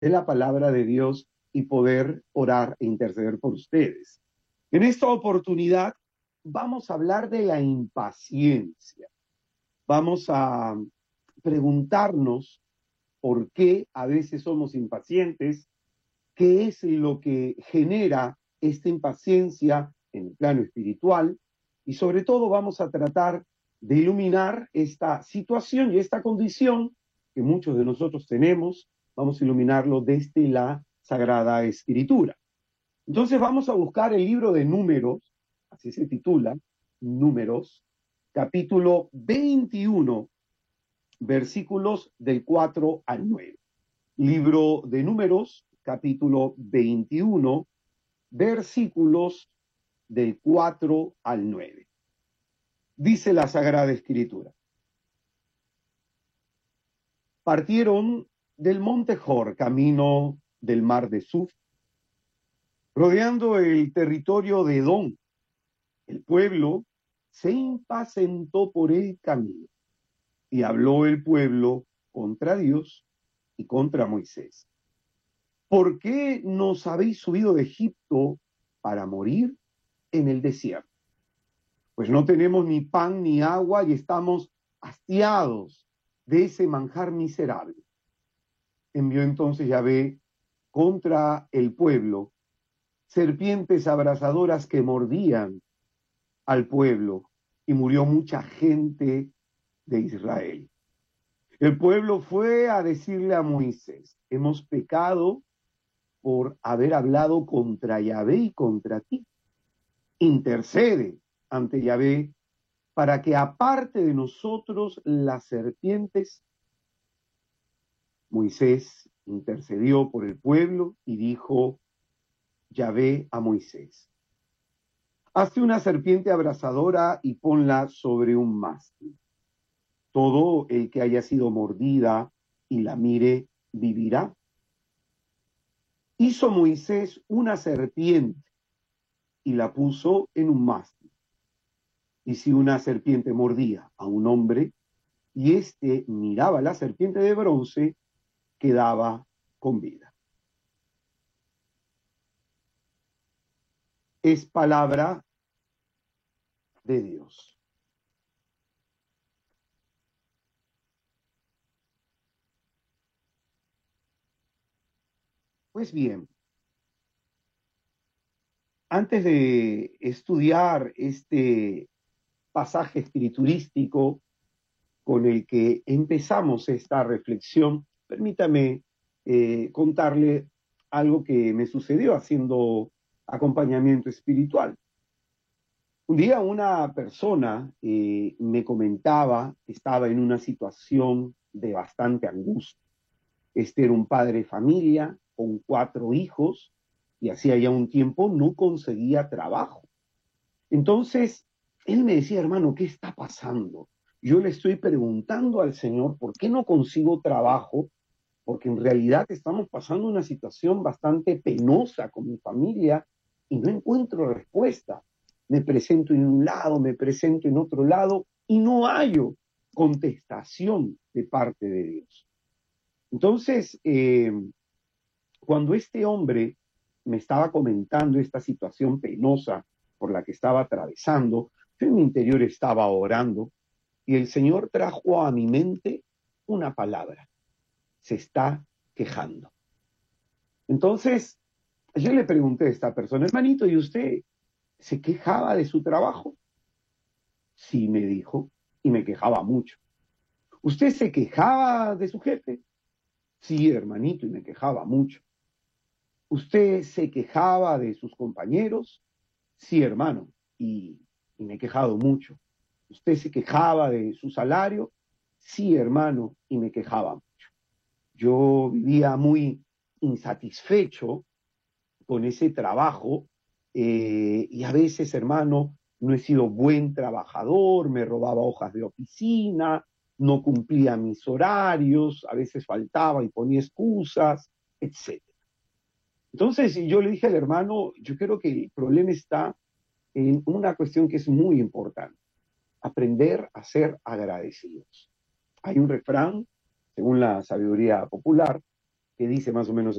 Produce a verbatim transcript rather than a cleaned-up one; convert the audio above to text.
de la palabra de Dios y poder orar e interceder por ustedes. En esta oportunidad vamos a hablar de la impaciencia. Vamos a preguntarnos por qué a veces somos impacientes, qué es lo que genera esta impaciencia en el plano espiritual y sobre todo vamos a tratar de iluminar esta situación y esta condición que muchos de nosotros tenemos. Vamos a iluminarlo desde la Sagrada Escritura. Entonces vamos a buscar el libro de Números, así se titula, Números, capítulo veintiuno, versículos del cuatro al nueve. Libro de Números, capítulo veintiuno, versículos del cuatro al nueve. Dice la Sagrada Escritura: partieron del monte Jor, camino del mar de Suf, rodeando el territorio de Edom. El pueblo se impacientó por el camino, y habló el pueblo contra Dios y contra Moisés. ¿Por qué nos habéis subido de Egipto para morir en el desierto? Pues no tenemos ni pan ni agua y estamos hastiados de ese manjar miserable. Envió entonces Yahvé contra el pueblo serpientes abrasadoras que mordían al pueblo, y murió mucha gente de Israel. El pueblo fue a decirle a Moisés: hemos pecado por haber hablado contra Yahvé y contra ti. Intercede ante Yahvé para que aparte de nosotros las serpientes. Moisés intercedió por el pueblo y dijo Yahvé a Moisés: hazte una serpiente abrasadora y ponla sobre un mástil. Todo el que haya sido mordida y la mire vivirá. Hizo Moisés una serpiente y la puso en un mástil. Y si una serpiente mordía a un hombre y éste miraba la serpiente de bronce, quedaba con vida. Es palabra de Dios. Pues bien, antes de estudiar este pasaje escriturístico con el que empezamos esta reflexión, permítame eh, contarle algo que me sucedió haciendo acompañamiento espiritual. Un día una persona eh, me comentaba que estaba en una situación de bastante angustia. Este era un padre de familia con cuatro hijos y hacía ya un tiempo no conseguía trabajo. Entonces, él me decía: hermano, ¿qué está pasando? Yo le estoy preguntando al Señor por qué no consigo trabajo, porque en realidad estamos pasando una situación bastante penosa con mi familia y no encuentro respuesta. Me presento en un lado, me presento en otro lado y no hallo contestación de parte de Dios. Entonces, eh, cuando este hombre me estaba comentando esta situación penosa por la que estaba atravesando, yo en mi interior estaba orando y el Señor trajo a mi mente una palabra: se está quejando. Entonces, yo le pregunté a esta persona: hermanito, ¿y usted se quejaba de su trabajo? Sí, me dijo, y me quejaba mucho. ¿Usted se quejaba de su jefe? Sí, hermanito, y me quejaba mucho. ¿Usted se quejaba de sus compañeros? Sí, hermano, y, y me he quejado mucho. ¿Usted se quejaba de su salario? Sí, hermano, y me quejaba mucho. Yo vivía muy insatisfecho con ese trabajo eh, y a veces, hermano, no he sido buen trabajador, me robaba hojas de oficina, no cumplía mis horarios, a veces faltaba y ponía excusas, etcétera. Entonces yo le dije al hermano: yo creo que el problema está en una cuestión que es muy importante: aprender a ser agradecidos. Hay un refrán, según la sabiduría popular, que dice más o menos